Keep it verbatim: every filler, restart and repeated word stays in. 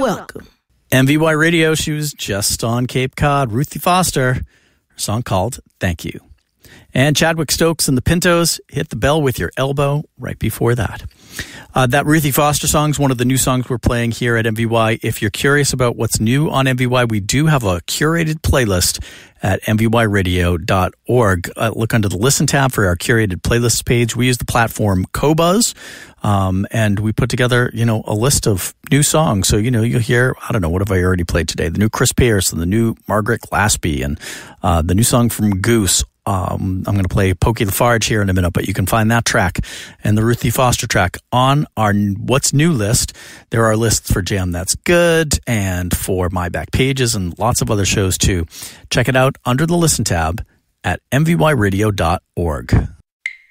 welcome. M V Y Radio, she was just on Cape Cod. Ruthie Foster, her song called Thank You. And Chadwick Stokes and the Pintos, Hit the Bell with Your Elbow, right before that. Uh, that Ruthie Foster song is one of the new songs we're playing here at M V Y. If you're curious about what's new on M V Y, we do have a curated playlist at m v y radio dot org. Uh, look under the Listen tab for our curated playlists page. We use the platform Qobuz, um, and we put together, you know, a list of new songs. So, you know, you'll hear, I don't know, what have I already played today? The new Chris Pierce and the new Margaret Glaspie and uh, the new song from Goose. Um, I'm going to play Pokey Lafarge here in a minute, but you can find that track and the Ruthie Foster track on our What's New list. There are lists for Jam That's Good and for My Back Pages and lots of other shows too. Check it out under the Listen tab at m v y radio dot org.